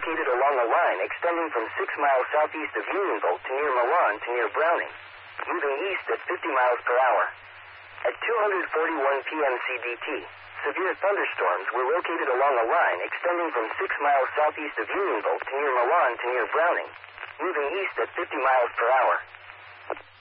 located along a line extending from 6 miles southeast of Unionville to near Milan to near Browning, moving east at 50 miles per hour. At 2:41 p.m. CDT, severe thunderstorms were located along a line extending from 6 miles southeast of Unionville to near Milan to near Browning, moving east at 50 miles per hour.